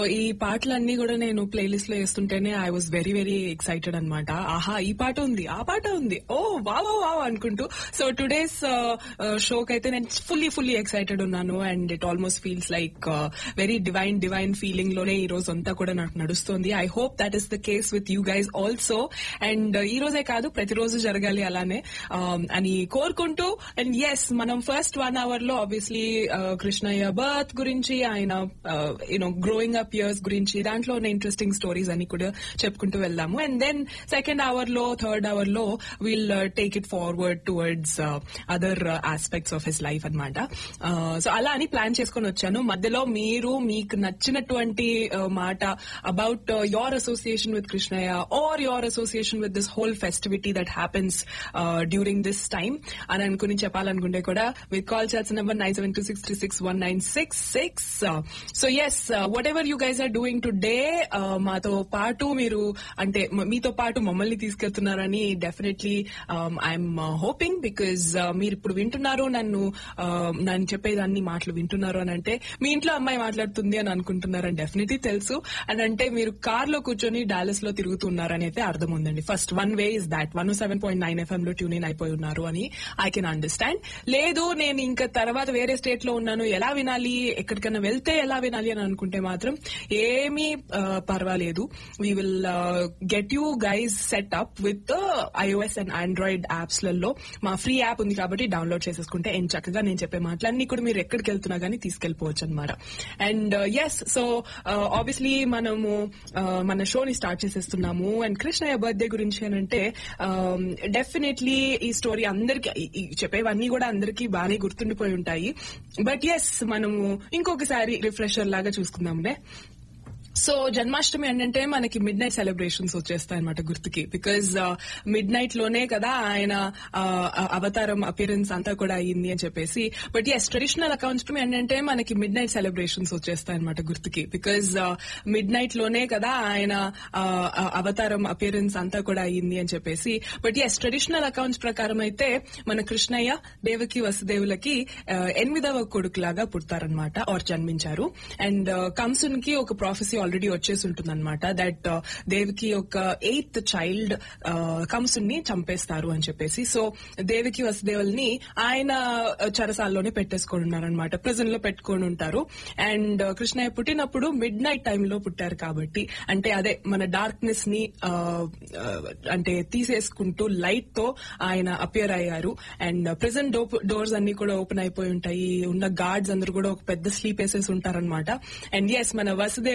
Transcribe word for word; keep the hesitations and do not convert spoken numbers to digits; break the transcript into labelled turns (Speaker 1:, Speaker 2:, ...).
Speaker 1: ఈ పాటలన్నీ కూడా నేను ప్లేలిస్ట్ లో వేస్తుంటేనే I was very very excited అనమాట. ఆహా ఈ పాట ఉంది, ఆ పాట ఉంది, ఓ వావ్ వావ్ అనుకుంటూ. సో టుడేస్ షోకి అయితే నేను ఫుల్లీ ఫుల్లీ ఎక్సైటెడ్ ఉన్నాను. And it almost feels like very divine divine feeling లోనే ఈ రోజు అంతా కూడా నాకు నడుస్తుంది. I hope that is the case with you guys also. And ఈ రోజే కాదు, ప్రతిరోజు జరగాలి అలానే అని కోరుకుంటూ. అండ్ ఎస్, మనం ఫస్ట్ వన్ అవర్ లో ఆబ్వియస్లీ కృష్ణయ్య బర్త్ గురించి, ఆయన యూనో గ్రోయింగ్ అప్ ఇయర్స్ గురించి, దాంట్లో ఉన్న ఇంట్రెస్టింగ్ స్టోరీస్ అన్ని కూడా చెప్పుకుంటూ వెళ్దాము. అండ్ దెన్ సెకండ్ అవర్ లో, థర్డ్ అవర్ లో will take it forward towards other aspects of his life అనమాట. సో అలా అని ప్లాన్ చేసుకుని వచ్చాను. మధ్యలో మీరు మీకు నచ్చినటువంటి మాట about your association with Krishnaiah are your association with this whole festivity that happens during this time అని అనుకుని చెప్పాలనుకుంటే కూడా with call charts number nine seven two six three six one nine six six. So yes, what ever you guys are doing today, మాతో పాటు మీరు అంటే మీతో పాటు మమ్మల్ని తీసుకెళ్తున్నారని డెఫినెట్లీ ఐఎమ్ హోపింగ్. బికాజ్ మీరు ఇప్పుడు వింటున్నారు, నన్ను నన్ను చెప్పేదాన్ని మాటలు వింటున్నారు అని అంటే మీ ఇంట్లో అమ్మాయి మాట్లాడుతుంది అని అనుకుంటున్నారని డెఫినెట్లీ తెలుసు. అని అంటే మీరు కార్ లో కూర్చొని డాలస్ లో తిరుగుతున్నారని అయితే అర్థం ఉందండి. First one way is that one seven point nine FM లో ట్యూన్ ఇన్ అయిపోయి ఉన్నారు అని ఐ కెన్ అండర్స్టాండ్. లేదు నేను ఇంకా తర్వాత వేరే స్టేట్ లో ఉన్నాను, ఎలా వినాలి, ఎక్కడికైనా వెళ్తే ఎలా వినాలి అని అనుకుంటే మాత్రం ఏమీ పర్వాలేదు. We will get you guys set up with iOS and Android apps లలో మా ఫ్రీ యాప్ ఉంది కాబట్టి డౌన్లోడ్ చేసేసుకుంటే ఏం చక్కగా నేను చెప్పే మాటలన్నీ కూడా మీరు ఎక్కడికి వెళ్తున్నా గానీ తీసుకెళ్లిపోవచ్చు అనమాట. అండ్ ఎస్, సో ఆబ్వియస్లీ మనము మన షోని స్టార్ట్ చేసేస్తున్నాము. అండ్ కృష్ణయ్య బర్త్డే గురించి అని అంటే డెఫినెట్లీ ఈ స్టోరీ అందరికి, చెప్పేవన్నీ కూడా అందరికీ బాగానే గుర్తుండిపోయి ఉంటాయి. బట్ ఎస్, మనము ఇంకొకసారి రిఫ్రెషర్ లాగా చూసుకుందాంలే. సో జన్మాష్టమి అంటే మనకి మిడ్ నైట్ సెలబ్రేషన్స్ వచ్చేస్తాయి అనమాట గుర్తుకి. బికాజ్ మిడ్ నైట్ లోనే కదా ఆయన అవతారం అపియరెన్స్ అంతా కూడా అయ్యింది అని చెప్పేసి. బట్ ఎస్, ట్రెడిషనల్ అకౌంట్స్టమి అంటే మనకి మిడ్ నైట్ సెలబ్రేషన్స్ వచ్చేస్తాయి అనమాట గుర్తుకి. బికాజ్ మిడ్ నైట్ లోనే కదా ఆయన అవతారం అపియరెన్స్ అంతా కూడా అయ్యింది అని చెప్పేసి. బట్ ఎస్, ట్రెడిషనల్ అకౌంట్స్ ప్రకారం అయితే మన కృష్ణయ్య దేవకి వసుదేవులకి ఎనిమిదవ కొడుకులాగా పుడతారనమాట, ఆర్ జన్మించారు. అండ్ కంసునికి ఒక ప్రాఫెసీ ఆల్రెడీ వచ్చేసి ఉంటుందన్నమాట, దట్ దేవికి ఒక ఎయిత్ చైల్డ్ కంసుని చంపేస్తారు అని చెప్పేసి. సో దేవికి వసుదేవుల్ని ఆయన చెరసాల్లోనే పెట్టేసుకొని ఉన్నారనమాట, ప్రిజన్ లో పెట్టుకొని ఉంటారు. అండ్ కృష్ణయ్య పుట్టినప్పుడు మిడ్ నైట్ టైంలో పుట్టారు కాబట్టి, అంటే అదే మన డార్క్నెస్ ని అంటే తీసేసుకుంటూ లైట్ తో ఆయన అపియర్ అయ్యారు. అండ్ ప్రిజన్ డోర్స్ అన్ని కూడా ఓపెన్ అయిపోయి ఉంటాయి, ఉన్న గార్డ్స్ అందరూ కూడా ఒక పెద్ద స్లీప్ వేసేసి ఉంటారనమాట. అండ్ ఎస్, మన వసుదేవ్